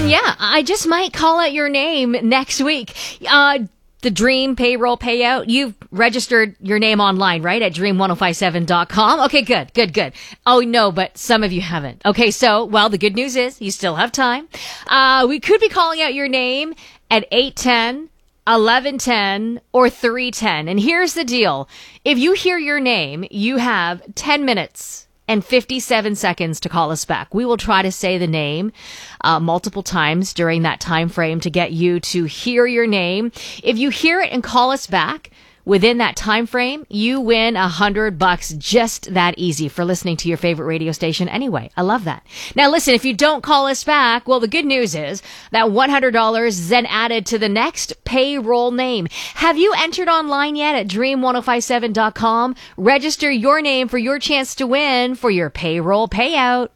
And yeah, I just might call out your name next week. The Dream Payroll Payout, you've registered your name online, right? At dream1057.com. Okay, good. Oh, no, but some of you haven't. Okay, so, well, the good news is you still have time. We could be calling out your name at 8:10, 11:10, or 3:10. And here's the deal. If you hear your name, you have 10 minutes and 57 seconds to call us back. We will try to say the name multiple times during that time frame to get you to hear your name. If you hear it and call us back within that time frame, you win $100 just that easy for listening to your favorite radio station anyway. I love that. Now listen, if you don't call us back, well, the good news is that $100 is then added to the next payroll name. Have you entered online yet at dream1057.com? Register your name for your chance to win for your payroll payout.